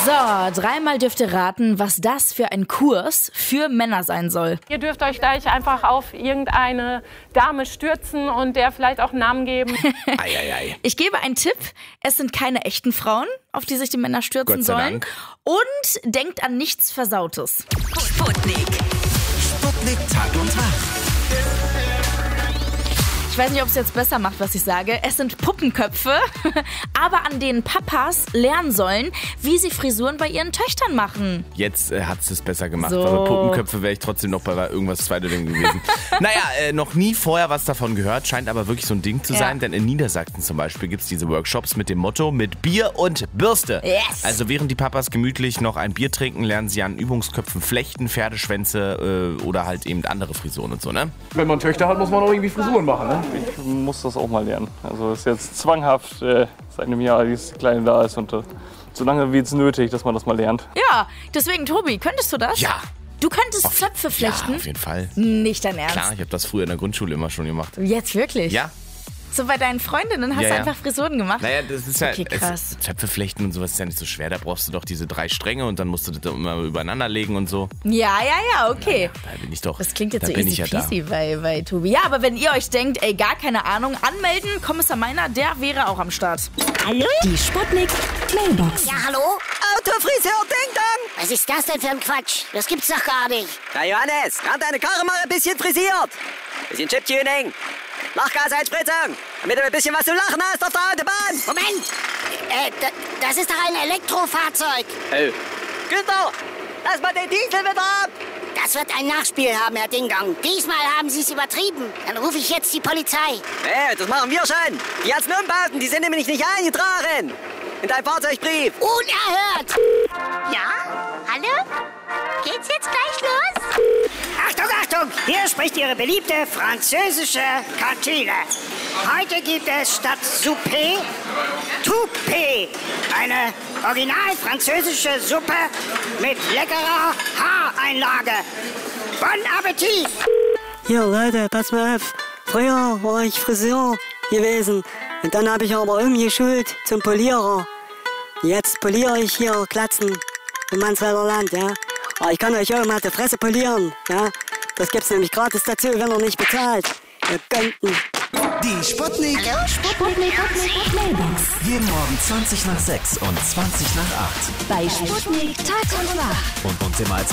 So, dreimal dürft ihr raten, was das für ein Kurs für Männer sein soll. Ihr dürft euch gleich einfach auf irgendeine Dame stürzen und der vielleicht auch einen Namen geben. Ich gebe einen Tipp. Es sind keine echten Frauen, auf die sich die Männer stürzen Gott sei sollen. Dank. Und denkt an nichts Versautes. Sputnik. Sputnik Tag und Nacht. Ich weiß nicht, ob es jetzt besser macht, was ich sage. Es sind Puppenköpfe, aber an denen Papas lernen sollen, wie sie Frisuren bei ihren Töchtern machen. Jetzt hat es besser gemacht. So. Aber Puppenköpfe wäre ich trotzdem noch bei irgendwas Zweitem gewesen. Noch nie vorher was davon gehört, scheint aber wirklich so ein Ding zu sein. Denn in Niedersachsen zum Beispiel gibt es diese Workshops mit dem Motto mit Bier und Bürste. Yes. Also während die Papas gemütlich noch ein Bier trinken, lernen sie an Übungsköpfen flechten, Pferdeschwänze oder halt eben andere Frisuren und so, ne? Wenn man Töchter hat, muss man auch irgendwie Frisuren machen, ne? Ich muss das auch mal lernen. Also es ist jetzt zwanghaft seit einem Jahr, dieses Kleine da ist und so lange wie es nötig, dass man das mal lernt. Ja, deswegen, Tobi, könntest du das? Ja. Du könntest Zöpfe flechten? Ja, auf jeden Fall. Nicht dein Ernst? Klar, ich habe das früher in der Grundschule immer schon gemacht. Jetzt wirklich? Ja. So bei deinen Freundinnen hast du einfach Frisuren gemacht? Naja, das ist ja, Okay, krass. Zöpfe flechten und sowas ist ja nicht so schwer. Da brauchst du doch diese 3 Stränge und dann musst du das immer übereinander legen und so. Ja, okay. Da bin ich doch. Das klingt jetzt da so bin easy ich ja peasy bei Tobi. Ja, aber wenn ihr euch denkt, ey, gar keine Ahnung, anmelden, Kommissar Meiner, der wäre auch am Start. Hallo? Die Sputnik Mailbox. Ja, hallo? Autofriseur Ding Dong! Was ist das denn für ein Quatsch? Das gibt's doch gar nicht. Herr Johannes, kann deine Karre mal ein bisschen frisiert? Bisschen Chiptuning. Lachgaseinspritzung, damit du ein bisschen was zu lachen hast auf der Autobahn. Moment! Das ist doch ein Elektrofahrzeug. Günther, lass mal den Diesel wieder ab. Das wird ein Nachspiel haben, Herr Dingdong. Diesmal haben Sie es übertrieben. Dann rufe ich jetzt die Polizei. Nee, das machen wir schon. Die Arzneibauten, die sind nämlich nicht eingetragen. In deinem Fahrzeugbrief. Unerhört! Ja? Hallo? Geht's jetzt gleich los? Achtung, Achtung! Hier spricht Ihre beliebte französische Kantine. Heute gibt es statt Souper Toupé. Eine original französische Suppe mit leckerer Haareinlage. Bon Appetit! Hier, Leute, pass mal auf. Früher war ich Friseur gewesen. Und dann habe ich aber umgeschult zum Polierer. Jetzt poliere ich hier Glatzen im Mansfelder Land, ja. Aber ich kann euch auch mal die Fresse polieren, ja. Das gibt's nämlich gratis dazu, wenn ihr nicht bezahlt. Ihr Gönnten. Die Sputnik. Hallo? Sputnik Mailbox. Jeden Morgen 20 nach 6 und 20 nach 8. Bei Sputnik Tag und Nacht. Und uns immer als